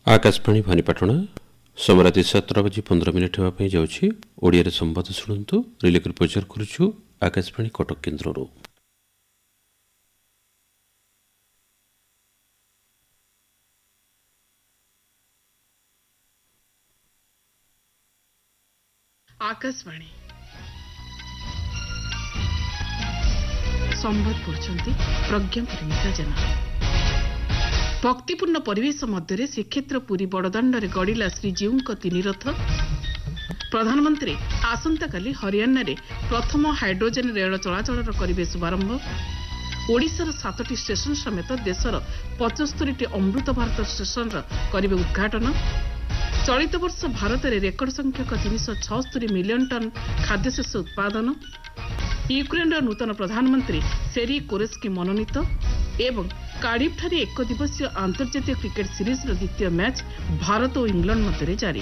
आकाशवाणी भानीपाटणा समय राति 7:15 होगापाई जाऊँगी ओडिया संवाद शुणु रिले कर प्रचार करुछु आकाशवाणी कटक केन्द्र। आकाशवाणी संवाद पढ़ुंट प्रज्ञा परिमिता जेना। भक्तिपूर्ण परिवेश मध्य श्रीक्षेत्र पुरी बड़दाण्डे गड़िला श्रीजीऊ तीन रथ। प्रधानमंत्री आसंता काली हरियाणा रे प्रथम हाइड्रोजेन रेल चलाचल करेंगे शुभारंभ। ओडिशार 7टी स्टेशन समेत देशर 75टी अमृत भारत स्टेशन करेंगे उद्घाटन। चलित वर्ष भारत में रेकर्ड संख्यक 376 मिलियन टन खाद्यशेष उत्पादन। यूक्रेन नूतन प्रधानमंत्री सेरी कोरेस्की मनोनीत एवं कार्डिफ एक दिवसीय अंतर्जातीय क्रिकेट सीरीज द्वितीय मैच भारत और इंग्लैंड मध्य जारी।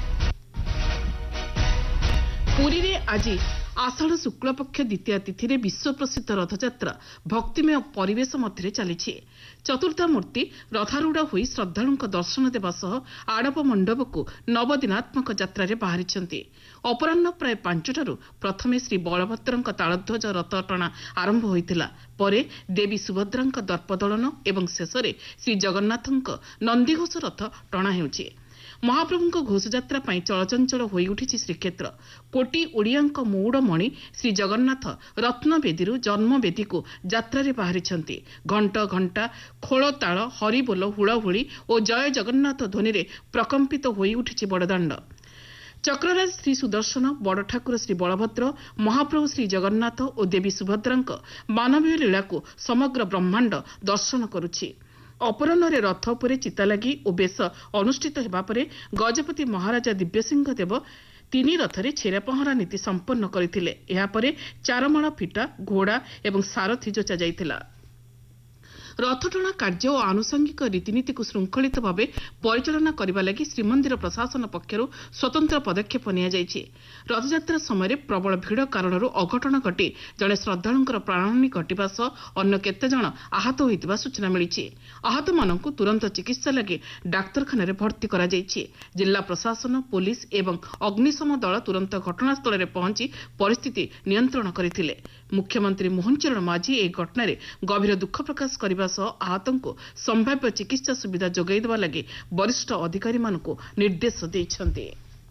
पुरी रे आज आषाढ़ शुक्ल पक्ष द्वितीय तिथि रे विश्व प्रसिद्ध रथयात्रा भक्तिमय परिवेश मध्य चली। चतुर्था मूर्ति रथारूढ़ होई श्रद्धालुंक दर्शन देवा सह आड़प मंडप को नवदिनात्मक यात्रा रे बाहरी। अपराह्न प्राय 5टारू प्रथमे श्री बलभद्रंक तालध्वज रथ टଣା आरंभ होइतिला। परे देवी सुभद्रांक दर्पदलन एवं शेषरे श्री जगन्नाथंक नंदीघोष रथ टଣା हेउछि। महाप्रभुंक घोषयात्रा चलचंचल होई उठिछि श्रीक्षेत्र। कोटी ओडियांक मौड़मणि श्री जगन्नाथ रत्नवेदी जन्मवेदी को यात्रा रे बाहरी। घंट घंटा खोलताल हरिबोल हुड़हुड़ी और जय जगन्नाथ ध्वनि रे प्रकंपित होई उठिछि बड़दाण्ड। चक्रराज श्री सुदर्शन, बड़ ठाकुर श्री बलभद्र, महाप्रभु श्री जगन्नाथ और देवी सुभद्रांक मानवीय लीला को समग्र ब्रह्मांड दर्शन करुछि। अपराह्न रथ उपरे चिता लगी और बेश अनुष्ठित हेबा परे गजपति महाराजा दिव्यसिंह देव तीन रथरे छेरा पहरा नीति संपन्न करथिले। एहा परे चारमाळ फिटा घोड़ा एवं सारथी जोचा जाइतिला। रथटଣା कार्य और आनुषंगिक रीतिनीति को श्रृंखलित भाव परिचालना करने लगी श्रीमंदिर प्रशासन पक्षर स्वतंत्र पदक्षेप नियाଯାଇଛି। रथयात्रा समय प्रबल भिड़ कारण अघटन घटी जड़े श्रद्धालुंकर प्राणहानि घटिबा सह अन्य केतेजण आहत होइतिबा सूचना मिली। आहत मानकु तुरंत चिकित्सा लगी डाक्तरखाना रे भर्ती करा जाइछि। जिला प्रशासन, पुलिस एवं अग्निशम दल तुरंत घटनास्थल में पहुंची परिस्थिति नियंत्रण करथिले। मुख्यमंत्री मोहन चरण माझी ए घटना रे गभीर दुख प्रकाश करने आहतों को संभाव्य चिकित्सा सुविधा जोगाई देवा लगी वरिष्ठ अधिकारी मानकु निर्देश देइछन्ते।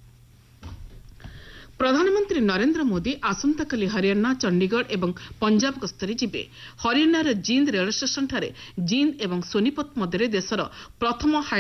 प्रधानमंत्री नरेंद्र मोदी आसंताकाली हरियाणा, चंडीगढ़ एवं पंजाब गस्तरे जिबे। हरियाणार जींद रेल स्टेशन ठारे जींद एवं सोनीपत मध्य देशर प्रथम